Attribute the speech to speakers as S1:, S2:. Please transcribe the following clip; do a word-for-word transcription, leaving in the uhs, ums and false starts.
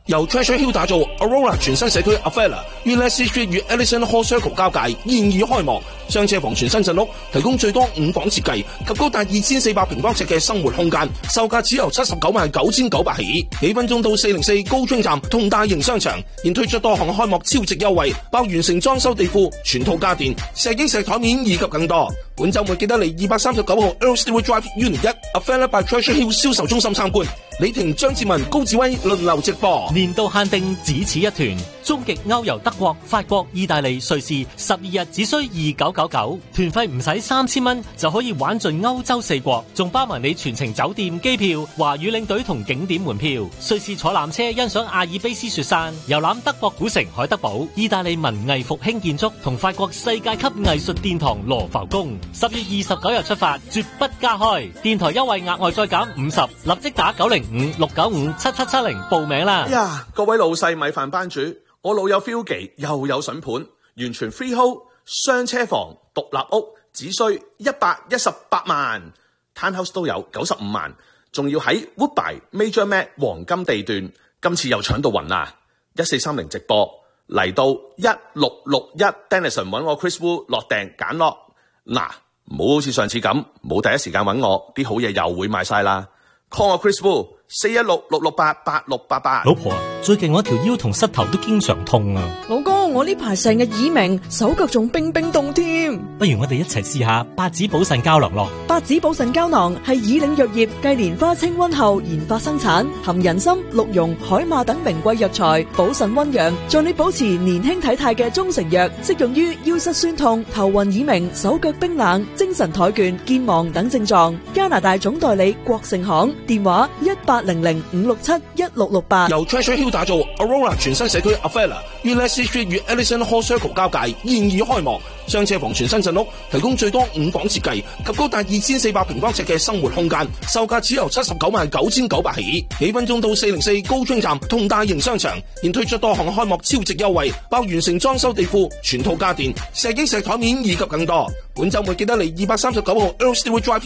S1: 由 Treasure Hill 打造 Aurora 全新社區 Avella 於 Leslie Street 與 Ellison Hall Circle 交界，現已開幕。雙車房全新鎮屋，提供最多五房設計及高達二千四百平方尺嘅生活空間，售價只由七十九萬九千九百起。幾分鐘到四零四高昌站同大型商場，現推出多項開幕超值優惠，包完成裝修地庫、全套家電、石英石台面以及更多。本週末記得嚟二百三十九號 Earl Stewart Drive Unit 一 Avella by Treasure Hill 銷售中心參觀。李婷、張志文、高志威輪流直播。
S2: 年度限定只此一團，終極歐遊德國、法國、意大利、瑞士，十二日只需二九九九，團費唔使三千蚊就可以玩盡歐洲四國，仲包埋你全程酒店、機票、華語領隊同景點門票。瑞士坐纜車欣賞阿爾卑斯雪山，遊覽德國古城海德堡，意大利文藝復興建築同法國世界級藝術殿堂羅浮宮。十月二十九日出發，絕不加開。電台優惠額外再減五十，立即打九零五六九五七七七零報名啦！
S3: 哎呀，各位老細米飯班主，我老友 Philgy 又有筍盤，完全 freehold 雙車房獨立屋，只需一百一十八萬 ，townhouse 都有九十五萬，仲要喺 Woodbine Major Mac 黃金地段，今次又搶到暈啦！一四三零直播嚟到一六六一 Denison 揾我 Chris Wu 落訂揀落，嗱，唔好好似上次咁冇第一時間揾我，啲好嘢又會賣晒啦。call 我 Chris Wu 四一六六六八八六八八。
S2: 老婆，最近我條腰同膝頭都經常痛啊。
S4: 老公，我呢排成日耳鳴，手腳仲冰冰凍添。
S2: 不如我哋一齊試下八子補腎膠囊咯。
S4: 八子補腎膠囊係以嶺藥業繼蓮花清瘟後研發生產，含人參、鹿茸、海馬等名貴藥材，補腎溫陽，助你保持年輕體態嘅中成藥，適用於腰膝痠痛、頭暈耳鳴、手腳冰冷、精神怠倦、健忘等症狀。加拿大總代理國盛行，電話一八零零五六七一六六八。
S1: 由 Treasure Hill 打造 Aurora 全新社區 Avella 於 Leslie Street 與 Ellison Hall Circle 交界，現已開幕。雙車房全新鎮屋，提供最多五房設計及高達二千四百平方尺嘅生活空間，售價只由七十九萬九千九百起。幾分鐘到四零四高昌站同大型商場，現推出多項開幕超值優惠，包完成裝修地庫、全套家電、石英石台面以及更多。本週末記得嚟二百三十九號 Earl Stewart Drive